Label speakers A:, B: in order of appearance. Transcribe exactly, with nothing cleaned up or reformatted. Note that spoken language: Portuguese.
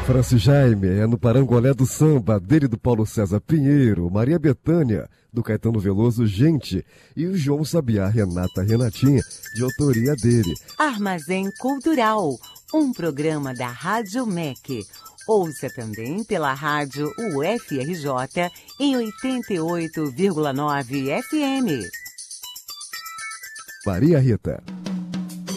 A: Francis Jaime é no Parangolé do Samba, dele do Paulo César Pinheiro, Maria Bethânia, do Caetano Veloso, Gente, e o João Sabiá, Renata Renatinha, de autoria dele.
B: Armazém Cultural, um programa da Rádio M E C. Ouça também pela rádio U F R J em oitenta e oito vírgula nove F M.
A: Maria Rita.